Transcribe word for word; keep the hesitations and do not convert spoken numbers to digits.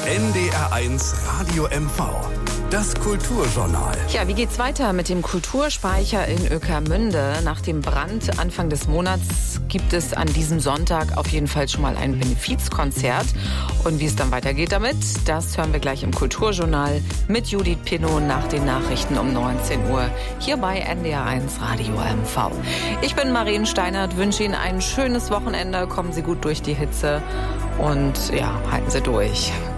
N D R eins Radio M V. Das Kulturjournal. Ja, wie geht's weiter mit dem Kulturspeicher in Ueckermünde? Nach dem Brand Anfang des Monats gibt es an diesem Sonntag auf jeden Fall schon mal ein Benefizkonzert. Und wie es dann weitergeht damit, das hören wir gleich im Kulturjournal mit Judith Pinnow nach den Nachrichten um neunzehn Uhr hier bei N D R eins Radio M V. Ich bin Marien Steinert, wünsche Ihnen ein schönes Wochenende. Kommen Sie gut durch die Hitze und ja, halten Sie durch.